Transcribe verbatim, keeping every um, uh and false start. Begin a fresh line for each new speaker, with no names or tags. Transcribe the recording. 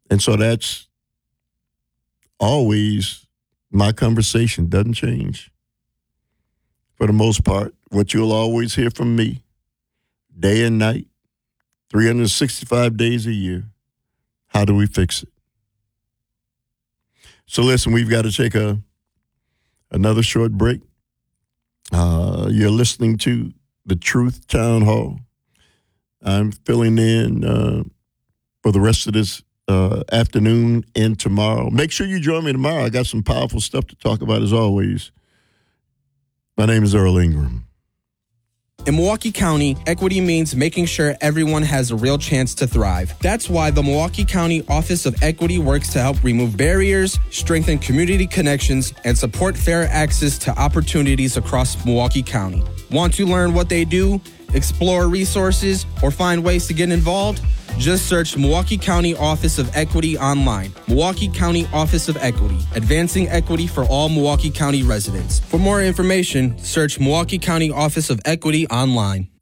And so that's always my conversation. Doesn't change. For the most part, what you'll always hear from me, day and night, three hundred sixty-five days a year, how do we fix it? So listen, we've got to take a another short break. Uh, you're listening to The Truth Town Hall. I'm filling in uh, for the rest of this uh, afternoon and tomorrow. Make sure you join me tomorrow. I got some powerful stuff to talk about as always. My name is Earl Ingram.
In Milwaukee County, equity means making sure everyone has a real chance to thrive. That's why the Milwaukee County Office of Equity works to help remove barriers, strengthen community connections, and support fair access to opportunities across Milwaukee County. Want to learn what they do, explore resources, or find ways to get involved? Just search Milwaukee County Office of Equity online. Milwaukee County Office of Equity, advancing equity for all Milwaukee County residents. For more information, search Milwaukee County Office of Equity online.